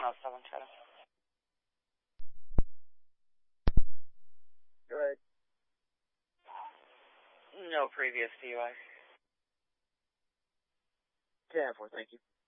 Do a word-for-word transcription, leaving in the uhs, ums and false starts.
oh seven, Chatham. Go ahead. No previous D U I. ten four, thank you.